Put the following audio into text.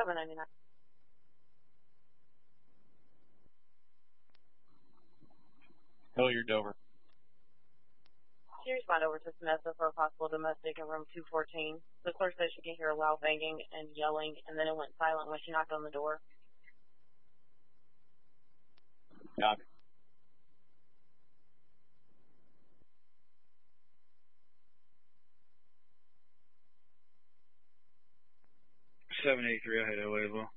$7.99. Hilliard Dover. Can you respond over to Samantha for a possible domestic in room 214? The clerk said she could hear loud banging and yelling, and then it went silent when she knocked on the door. Knock. $783, I had LA as well.